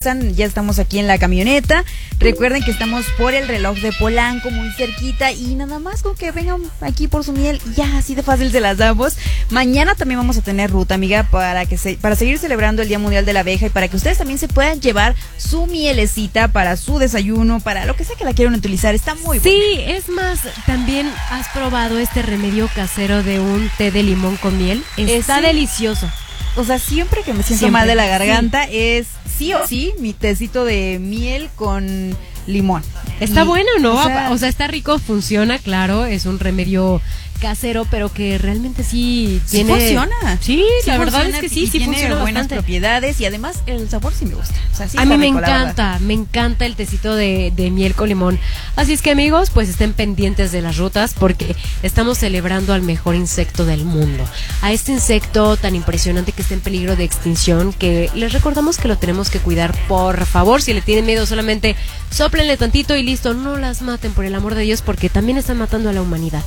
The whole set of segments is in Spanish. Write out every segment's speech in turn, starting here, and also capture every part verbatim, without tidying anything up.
pasan, ya estamos aquí en la camioneta. Recuerden que estamos por el reloj de Polanco, muy cerquita, y nada más con que vengan aquí por su miel, ya así de fácil se las damos. Mañana también vamos a tener ruta, amiga, para que se, para seguir celebrando el Día Mundial de la Abeja y para que ustedes también se puedan llevar su mielecita para su desayuno, para lo que sea que la quieran utilizar. Está muy sí, buena. es más, también has probado este remedio casero de un té de limón con miel. Está sí. delicioso. O sea, siempre que me siento Siempre. mal de la garganta sí. es sí o sí mi tecito de miel con limón. Está y, bueno, ¿no? O sea, o sea, está rico, funciona, claro, es un remedio casero, pero que realmente sí tiene... Sí funciona. Sí, sí la verdad funciona, es que sí, y sí tiene funciona buenas bastante. propiedades y además el sabor sí me gusta. O sea, sí a mí me rico, encanta, me encanta el tecito de, de miel con limón. Así es que, amigos, pues estén pendientes de las rutas porque estamos celebrando al mejor insecto del mundo. A este insecto tan impresionante que está en peligro de extinción, que les recordamos que lo tenemos que cuidar, por favor. Si le tienen miedo, solamente sóplenle tantito y listo, no las maten, por el amor de Dios, porque también están matando a la humanidad.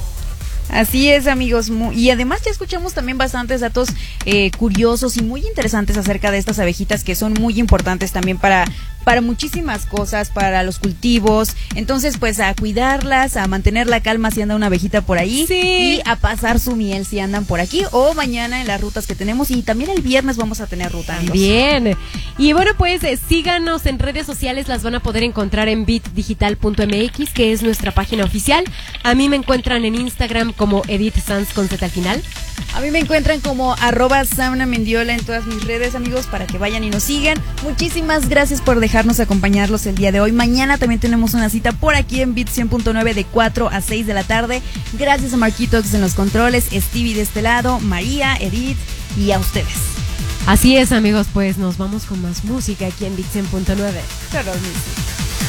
Así es, amigos, y además ya escuchamos también bastantes datos eh, curiosos y muy interesantes acerca de estas abejitas que son muy importantes también para, para muchísimas cosas, para los cultivos. Entonces, pues a cuidarlas, a mantener la calma si anda una abejita por ahí, sí. y a pasar su miel si andan por aquí o mañana en las rutas que tenemos, y también el viernes vamos a tener ruta, amigos. Bien, y bueno, pues eh, síganos en redes sociales, las van a poder encontrar en bit digital punto m x, que es nuestra página oficial. A mí me encuentran en Instagram como Edith Sanz con Z al final. A mí me encuentran como arroba Samna Mendiola en todas mis redes, amigos, para que vayan y nos sigan. Muchísimas gracias por dejarnos acompañarlos el día de hoy. Mañana también tenemos una cita por aquí en Bit cien punto nueve de cuatro a seis de la tarde. Gracias a Marquitos en los controles, Stevie de este lado, María, Edith y a ustedes. Así es, amigos, pues nos vamos con más música aquí en Bit cien punto nueve. Claro,